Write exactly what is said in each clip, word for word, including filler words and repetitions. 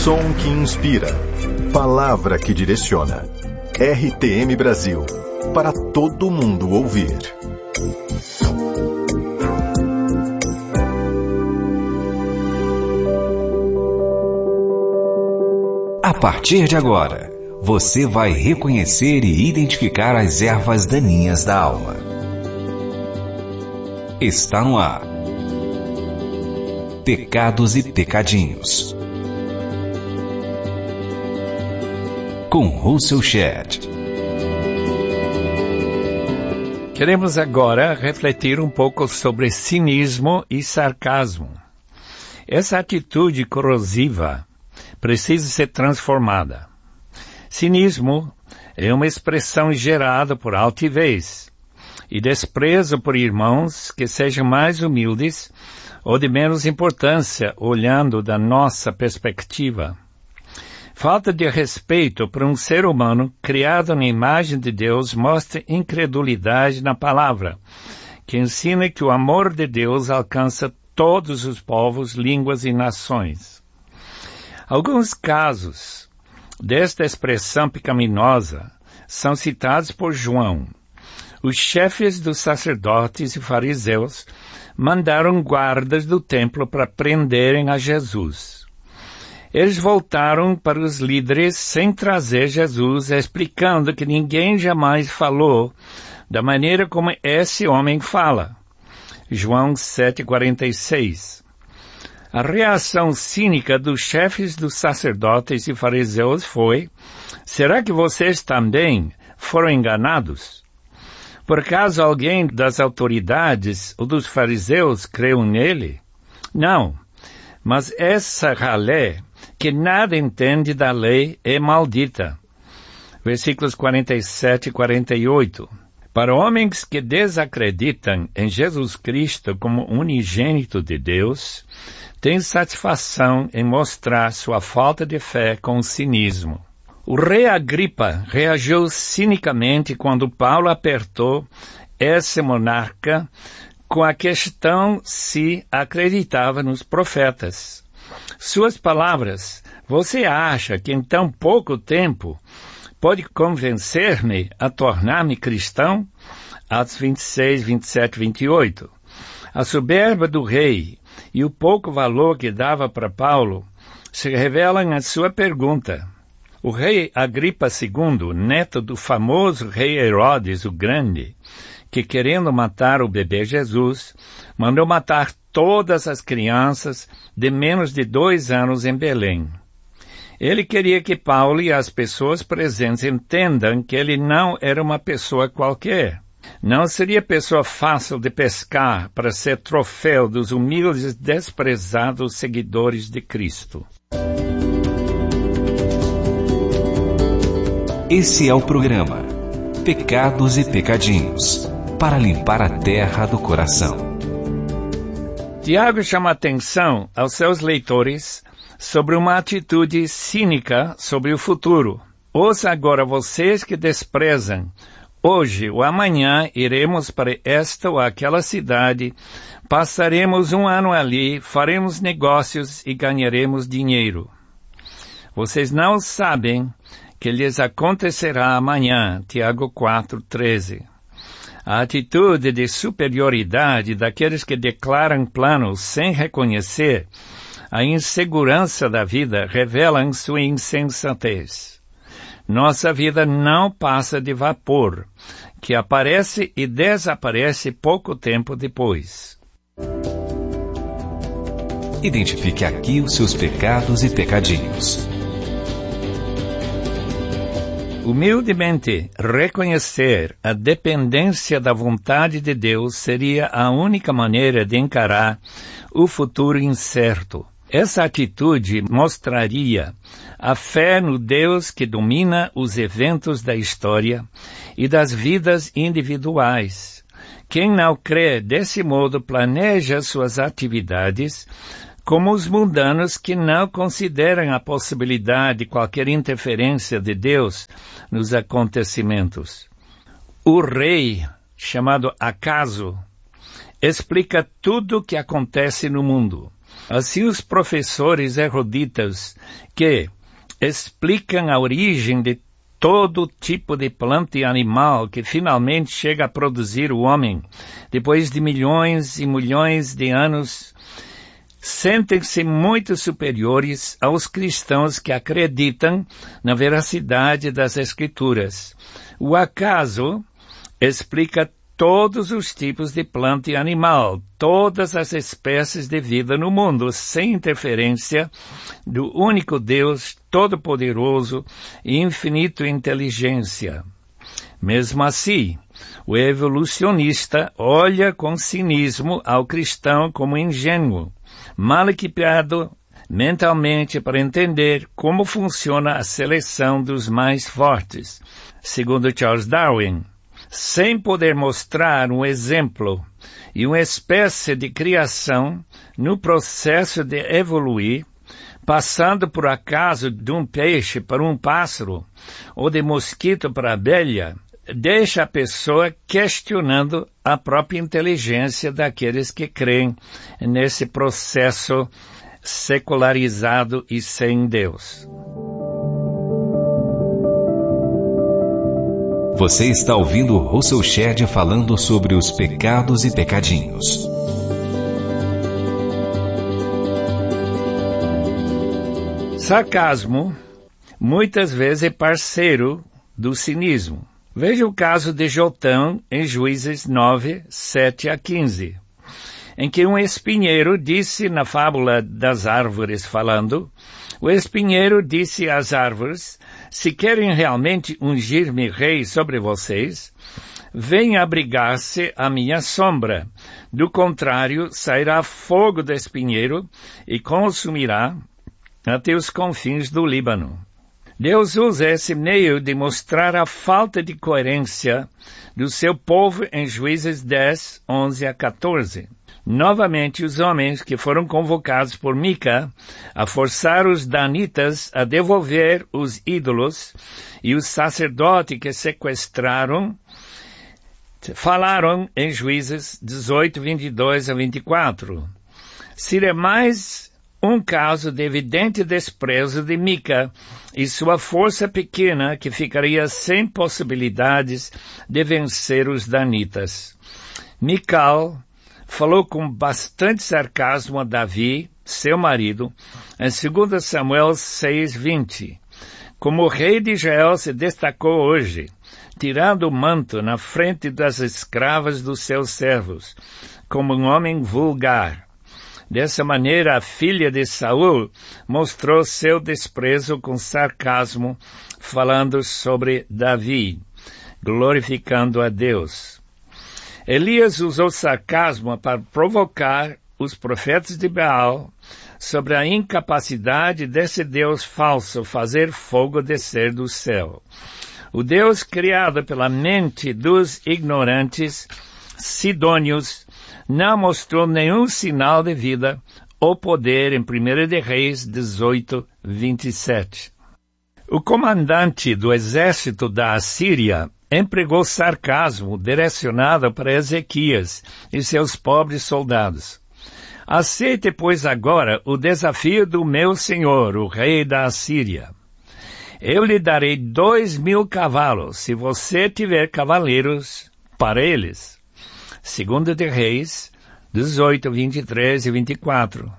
Som que inspira. Palavra que direciona. R T M Brasil. Para todo mundo ouvir. A partir de agora, você vai reconhecer e identificar as ervas daninhas da alma. Está no ar. Pecados e Pecadinhos. Com Russell Shedd. Queremos agora refletir um pouco sobre cinismo e sarcasmo. Essa atitude corrosiva precisa ser transformada. Cinismo é uma expressão gerada por altivez e desprezo por irmãos que sejam mais humildes ou de menos importância, olhando da nossa perspectiva. Falta de respeito por um ser humano criado na imagem de Deus mostra incredulidade na palavra, que ensina que o amor de Deus alcança todos os povos, línguas e nações. Alguns casos desta expressão pecaminosa são citados por João. Os chefes dos sacerdotes e fariseus mandaram guardas do templo para prenderem a Jesus. Eles voltaram para os líderes sem trazer Jesus, explicando que ninguém jamais falou da maneira como esse homem fala. João sete, quarenta e seis. A reação cínica dos chefes dos sacerdotes e fariseus foi: será que vocês também foram enganados? Por acaso alguém das autoridades ou dos fariseus creu nele? Não, mas essa ralé, que nada entende da lei, é maldita. Versículos quarenta e sete e quarenta e oito. Para homens que desacreditam em Jesus Cristo como unigênito de Deus, tem satisfação em mostrar sua falta de fé com cinismo. O rei Agripa reagiu cinicamente quando Paulo apertou esse monarca com a questão se acreditava nos profetas. Suas palavras: você acha que em tão pouco tempo pode convencer-me a tornar-me cristão? Atos vinte e seis, vinte e sete, vinte e oito. A soberba do rei e o pouco valor que dava para Paulo se revelam na sua pergunta. O rei Agripa segundo, neto do famoso rei Herodes o Grande, que querendo matar o bebê Jesus, mandou matar todas as crianças de menos de dois anos em Belém. Ele queria que Paulo e as pessoas presentes entendam que ele não era uma pessoa qualquer. Não seria pessoa fácil de pescar para ser troféu dos humildes e desprezados seguidores de Cristo. Esse é o programa Pecados e Pecadinhos, para limpar a terra do coração. Tiago chama atenção aos seus leitores sobre uma atitude cínica sobre o futuro. Ouça agora vocês que desprezam. Hoje ou amanhã iremos para esta ou aquela cidade, passaremos um ano ali, faremos negócios e ganharemos dinheiro. Vocês não sabem que lhes acontecerá amanhã. Tiago quatro, treze. A atitude de superioridade daqueles que declaram planos sem reconhecer a insegurança da vida revelam sua insensatez. Nossa vida não passa de vapor, que aparece e desaparece pouco tempo depois. Identifique aqui os seus pecados e pecadinhos. Humildemente reconhecer a dependência da vontade de Deus seria a única maneira de encarar o futuro incerto. Essa atitude mostraria a fé no Deus que domina os eventos da história e das vidas individuais. Quem não crê desse modo planeja suas atividades como os mundanos que não consideram a possibilidade de qualquer interferência de Deus nos acontecimentos. O rei, chamado Acaso, explica tudo o que acontece no mundo. Assim, os professores eruditos que explicam a origem de todo tipo de planta e animal que finalmente chega a produzir o homem, depois de milhões e milhões de anos, sentem-se muito superiores aos cristãos que acreditam na veracidade das Escrituras. O acaso explica todos os tipos de planta e animal, todas as espécies de vida no mundo, sem interferência do único Deus Todo-Poderoso e infinito inteligência. Mesmo assim, o evolucionista olha com cinismo ao cristão como ingênuo, mal equipado mentalmente para entender como funciona a seleção dos mais fortes, segundo Charles Darwin, sem poder mostrar um exemplo e uma espécie de criação no processo de evoluir, passando por acaso de um peixe para um pássaro ou de mosquito para abelha, deixa a pessoa questionando a própria inteligência daqueles que creem nesse processo secularizado e sem Deus. Você está ouvindo Russell Shedd falando sobre os pecados e pecadinhos. Sarcasmo muitas vezes é parceiro do cinismo. Veja o caso de Jotão em Juízes nove, sete a quinze, em que um espinheiro disse na fábula das árvores falando, o espinheiro disse às árvores, se querem realmente ungir-me rei sobre vocês, venham abrigar-se à minha sombra. Do contrário, sairá fogo do espinheiro e consumirá até os confins do Líbano. Deus usa esse meio de mostrar a falta de coerência do seu povo em Juízes dez, onze a quatorze. Novamente, os homens que foram convocados por Mica a forçar os danitas a devolver os ídolos e os sacerdotes que sequestraram, falaram em Juízes dezoito, vinte e dois a vinte e quatro. Seria mais um caso de evidente desprezo de Mica e sua força pequena que ficaria sem possibilidades de vencer os danitas. Mical falou com bastante sarcasmo a Davi, seu marido, em dois Samuel seis, vinte. Como o rei de Israel se destacou hoje, tirando o manto na frente das escravas dos seus servos, como um homem vulgar. Dessa maneira, a filha de Saul mostrou seu desprezo com sarcasmo, falando sobre Davi, glorificando a Deus. Elias usou sarcasmo para provocar os profetas de Baal sobre a incapacidade desse Deus falso fazer fogo descer do céu. O Deus criado pela mente dos ignorantes sidônios não mostrou nenhum sinal de vida ou poder em primeira de Reis dezoito, vinte e sete. O comandante do exército da Assíria empregou sarcasmo direcionado para Ezequias e seus pobres soldados. Aceite, pois, agora o desafio do meu senhor, o rei da Assíria. Eu lhe darei dois mil cavalos, se você tiver cavaleiros para eles. Segunda de Reis, dezoito, vinte e três e vinte e quatro.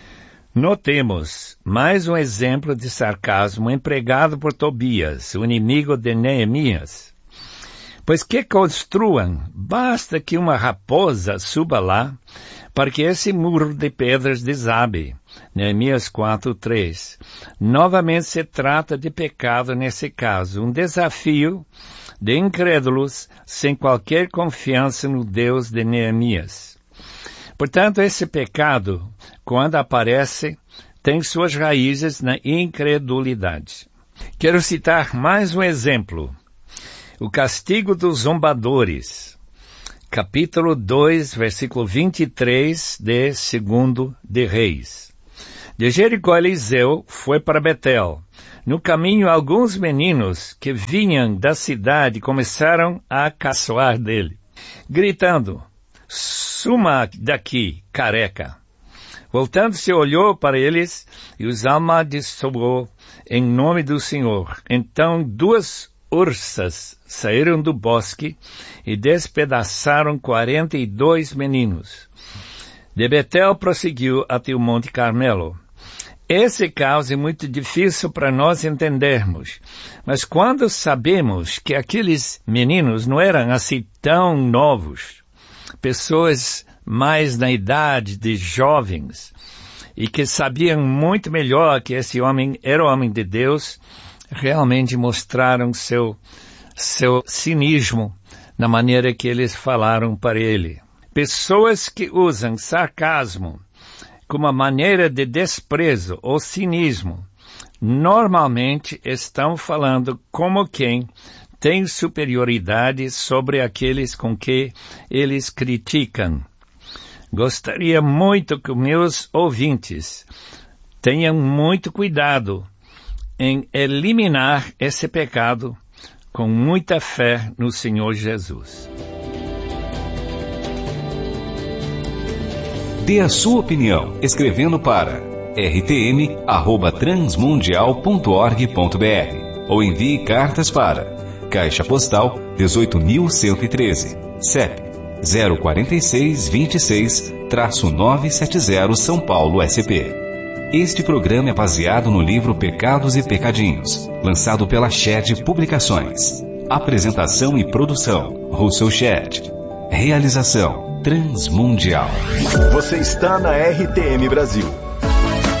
Notemos mais um exemplo de sarcasmo empregado por Tobias, o inimigo de Neemias. Pois que construam, basta que uma raposa suba lá, para que esse muro de pedras desabe. Neemias quatro, três. Novamente se trata de pecado nesse caso, um desafio de incrédulos sem qualquer confiança no Deus de Neemias. Portanto, esse pecado, quando aparece, tem suas raízes na incredulidade. Quero citar mais um exemplo. O castigo dos zombadores. Capítulo dois, versículo vinte e três de Segundo de Reis. De Jericó, Eliseu foi para Betel. No caminho, alguns meninos que vinham da cidade começaram a caçoar dele, gritando, suma daqui, careca. Voltando-se, olhou para eles e os amaldiçoou em nome do Senhor. Então duas ursas saíram do bosque e despedaçaram quarenta e dois meninos. De Betel prosseguiu até o Monte Carmelo. Esse caso é muito difícil para nós entendermos, mas quando sabemos que aqueles meninos não eram assim tão novos, pessoas mais na idade de jovens, e que sabiam muito melhor que esse homem era o homem de Deus, realmente mostraram seu, seu cinismo na maneira que eles falaram para ele. Pessoas que usam sarcasmo como uma maneira de desprezo ou cinismo, normalmente estão falando como quem tem superioridade sobre aqueles com que eles criticam. Gostaria muito que meus ouvintes tenham muito cuidado em eliminar esse pecado com muita fé no Senhor Jesus. Dê a sua opinião escrevendo para r t m arroba transmundial ponto org ponto b r ou envie cartas para Caixa Postal dezoito mil cento e treze, C E P zero quatro seis dois seis, nove sete zero São Paulo, S P. Este programa é baseado no livro Pecados e Pecadinhos, lançado pela Shed Publicações. Apresentação e produção, Russell Shed. Realização Transmundial. Você está na R T M Brasil.